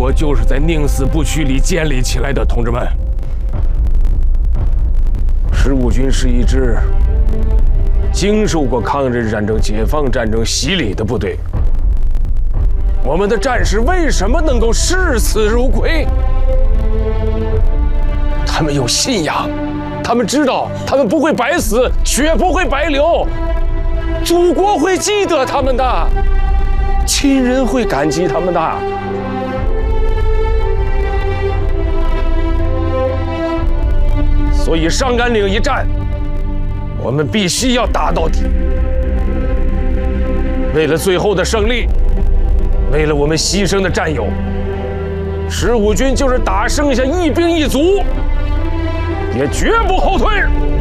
国就是在宁死不屈里建立起来的，同志们。15军是一支经受过抗日战争、解放战争洗礼的部队。我们的战士为什么能够视死如归？他们有信仰，他们知道他们不会白死，血不会白流，祖国会记得他们的，亲人会感激他们的。所以上甘岭一战，我们必须要打到底。为了最后的胜利，为了我们牺牲的战友，15军就是打剩下一兵一卒，也绝不后退。